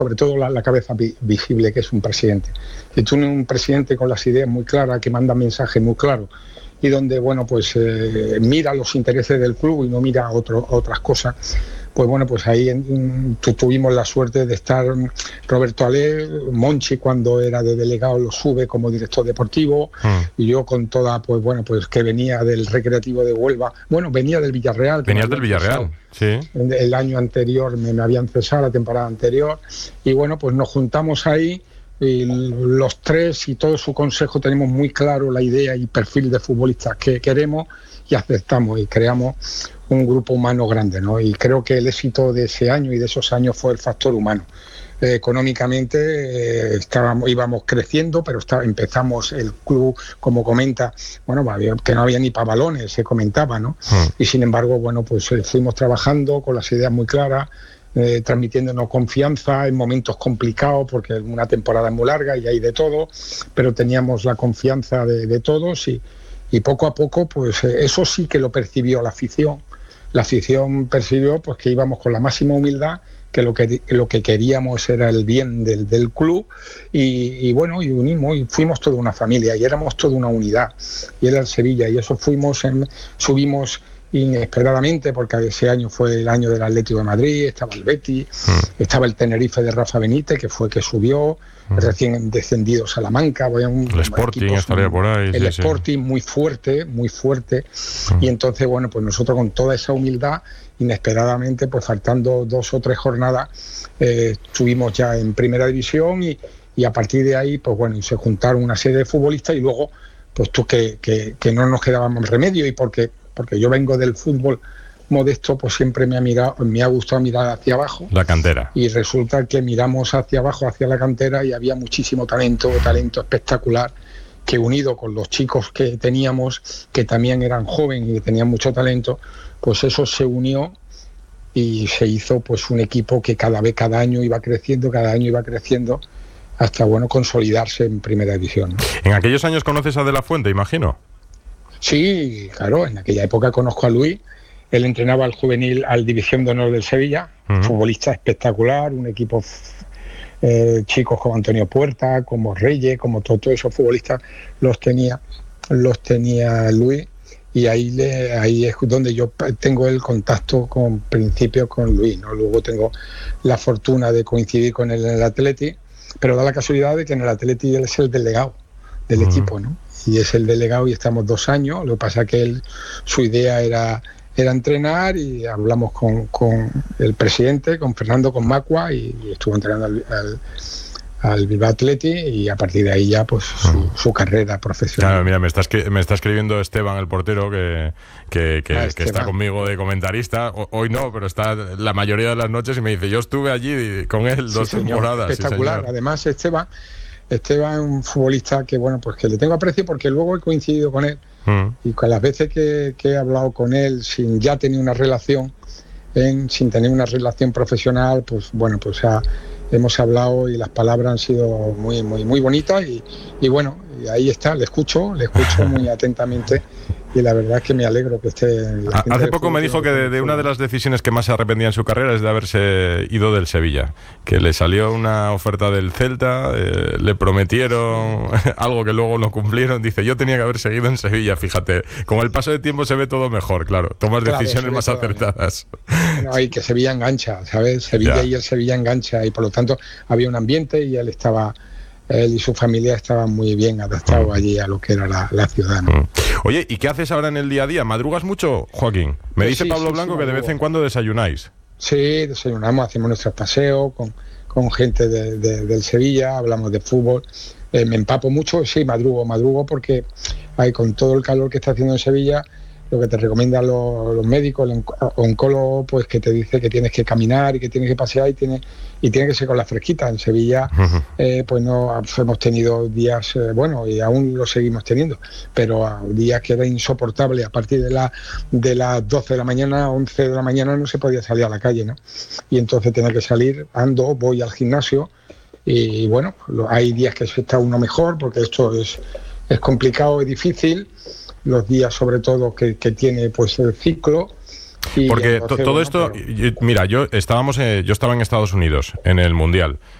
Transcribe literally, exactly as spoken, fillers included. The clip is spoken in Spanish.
sobre todo la, la cabeza vi, visible, que es un presidente. Si tú tienes un presidente con las ideas muy claras, que manda mensajes muy claros, y donde, bueno, pues eh, mira los intereses del club y no mira otro, otras cosas, pues bueno, pues ahí en, tu, tuvimos la suerte de estar Roberto Alé, Monchi cuando era de delegado lo sube como director deportivo, mm. y yo con toda, pues bueno, pues que venía del Recreativo de Huelva, bueno, venía del Villarreal. Venías del Villarreal, sí. El año anterior me, me habían cesado, la temporada anterior, y bueno, pues nos juntamos ahí, y los tres y todo su consejo tenemos muy claro la idea y perfil de futbolistas que queremos y aceptamos y creamos un grupo humano grande, ¿no? Y creo que el éxito de ese año y de esos años fue el factor humano. Eh, económicamente eh, estábamos, íbamos creciendo, pero está, empezamos el club, como comenta, bueno, que no había ni para balones, se comentaba, ¿no? Mm. Y sin embargo, bueno, pues eh, fuimos trabajando con las ideas muy claras, Eh, transmitiéndonos confianza en momentos complicados, porque una temporada es muy larga y hay de todo, pero teníamos la confianza de, de todos y, y poco a poco, pues eh, eso sí que lo percibió la afición. La afición percibió pues que íbamos con la máxima humildad, que lo que, lo que queríamos era el bien del, del club y, y bueno, y unimos y fuimos toda una familia y éramos toda una unidad, y era el Sevilla, y eso fuimos, en, subimos inesperadamente, porque ese año fue el año del Atlético de Madrid, estaba el Betis, mm. estaba el Tenerife de Rafa Benítez, que fue que subió, mm. recién descendido Salamanca, un, el Sporting equipos, estaría por ahí, el sí, Sporting sí. muy fuerte, muy fuerte, mm. y entonces bueno, pues nosotros con toda esa humildad, inesperadamente, pues faltando dos o tres jornadas, eh, estuvimos ya en primera división y, y a partir de ahí, pues bueno, se juntaron una serie de futbolistas y luego, pues tú que, que, que no nos quedaba más remedio, y porque porque yo vengo del fútbol modesto, pues siempre me ha mirado, me ha gustado mirar hacia abajo. La cantera. Y resulta que miramos hacia abajo, hacia la cantera, y había muchísimo talento, talento espectacular, que unido con los chicos que teníamos, que también eran jóvenes y que tenían mucho talento, pues eso se unió y se hizo pues un equipo que cada vez, cada año iba creciendo, cada año iba creciendo, hasta bueno consolidarse en primera división, ¿no? En aquellos años conoces a De la Fuente, imagino. Sí, claro, en aquella época conozco a Luis, él entrenaba al juvenil, al División de Honor del Sevilla, uh-huh. futbolista espectacular, un equipo, eh, chicos como Antonio Puerta, como Reyes, como todos todo esos futbolistas los tenía, los tenía Luis, y ahí, le, ahí es donde yo tengo el contacto con principio con Luis, ¿no? Luego tengo la fortuna de coincidir con él en el Atleti, pero da la casualidad de que en el Atleti él es el delegado del uh-huh. equipo, ¿no? Y es el delegado y estamos dos años, lo que pasa es que él, su idea era, era entrenar, y hablamos con, con el presidente, con Fernando, con Macua, y, y estuvo entrenando al, al, al Bilbao Athletic, y a partir de ahí ya pues su, su carrera profesional. Claro, mira, me está, me está escribiendo Esteban, el portero, que, que, que, ah, que está conmigo de comentarista, hoy no, pero está la mayoría de las noches, y me dice, yo estuve allí con él dos sí, temporadas. Espectacular, sí, además Esteban Esteban es un futbolista que bueno, pues que le tengo aprecio, porque luego he coincidido con él, mm. y con las veces que, que he hablado con él sin ya tener una relación, en, sin tener una relación profesional, pues bueno, pues ya hemos hablado y las palabras han sido muy muy muy bonitas, y, y bueno, y ahí está, le escucho, le escucho muy atentamente, y la verdad es que me alegro que esté... Hace poco me dijo que de, de una de las decisiones que más se arrepentía en su carrera es de haberse ido del Sevilla, que le salió una oferta del Celta, eh, le prometieron algo que luego no cumplieron, dice, yo tenía que haber seguido en Sevilla, fíjate, con el paso de tiempo se ve todo mejor, claro, tomas claro, decisiones más acertadas. Bueno, y que Sevilla engancha, ¿sabes? Sevilla ya. Y el Sevilla engancha, y por lo tanto había un ambiente, y él estaba... él y su familia estaban muy bien adaptados mm. allí a lo que era la, la ciudad, ¿no? Mm. Oye, ¿y qué haces ahora en el día a día? ¿Madrugas mucho, Joaquín? Me dice sí, Pablo sí, Blanco sí, que de vez en cuando desayunáis. Sí, desayunamos, hacemos nuestros paseos con, con gente de, de, del Sevilla, hablamos de fútbol, eh, me empapo mucho, sí, madrugo, madrugo porque hay, con todo el calor que está haciendo en Sevilla, lo que te recomiendan los, los médicos, el oncólogo, pues que te dice que tienes que caminar y que tienes que pasear, y tiene, y tiene que ser con la fresquita. En Sevilla, uh-huh. eh, pues no hemos tenido días, eh, bueno, y aún lo seguimos teniendo, pero a días que era insoportable. A partir de, la, de las doce de la mañana, once de la mañana, no se podía salir a la calle, ¿no? Y entonces tenía que salir, ando, voy al gimnasio, y, y bueno, hay días que está uno mejor, porque esto es, es complicado y difícil. Los días sobre todo que, que tiene pues el ciclo, Porque entonces, todo bueno, esto, pero... mira, yo estábamos, eh, yo estaba en Estados Unidos en el Mundial